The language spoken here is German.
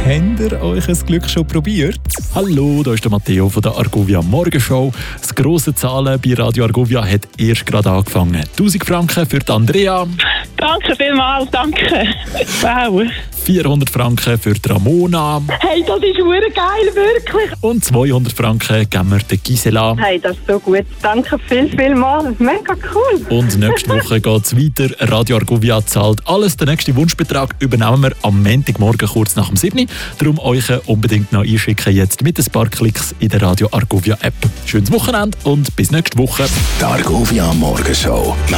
Habt ihr euch ein Glück schon probiert? Hallo, da ist der Matteo von der Argovia Morgenshow. Das grosse Zahlen bei Radio Argovia hat erst gerade angefangen. 1000 Franken für die Andrea. Danke vielmals, danke. Wow. 400 Franken für die Ramona. Hey, das ist verdammt geil, wirklich. Und 200 Franken geben wir der Gisela. Hey, das ist so gut. Danke vielmals. Mega cool. Und nächste Woche geht es weiter. Radio Argovia zahlt alles. Den nächsten Wunschbetrag übernehmen wir am Montagmorgen kurz nach dem 7. Darum euch unbedingt noch einschicken jetzt mit ein paar Klicks in der Radio Argovia App. Schönes Wochenende und bis nächste Woche. Die Argovia Morgenshow.